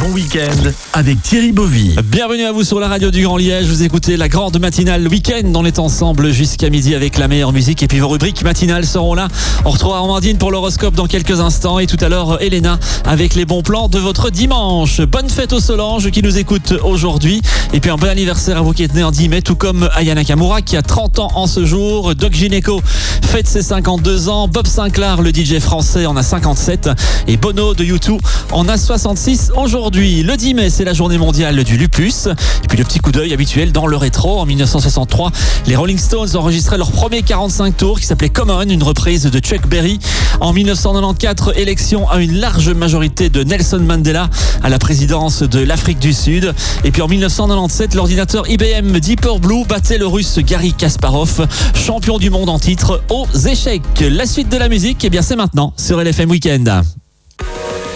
bon week-end avec Thierry Bovy. Bienvenue à vous sur la radio du Grand Liège. Vous écoutez la grande matinale week-end. On est ensemble jusqu'à midi avec la meilleure musique. Et puis vos rubriques matinales seront là. On retrouvera Amandine pour l'horoscope dans quelques instants. Et tout à l'heure, Elena avec les bons plans de votre dimanche. Bonne fête aux Solange qui nous écoute aujourd'hui. Et puis un bon anniversaire à vous qui êtes né en 10 mai, tout comme Aya Nakamura qui a 30 ans en ce jour. Doc Gineco fête ses 52 ans. Bob Sinclair, le DJ français, en a 57. Et Bono de U2 en a 66 aujourd'hui. Le 10 mai, c'est la journée mondiale du lupus. Et puis le petit coup d'œil habituel dans le rétro. En 1963, les Rolling Stones enregistraient leur premier 45 tours qui s'appelait Common, une reprise de Chuck Berry. En 1994, élection à une large majorité de Nelson Mandela à la présidence de l'Afrique du Sud. Et puis en 1997, l'ordinateur IBM Deeper Blue battait le russe Garry Kasparov, champion du monde en titre aux échecs. La suite de la musique, eh bien c'est maintenant sur LFM Weekend.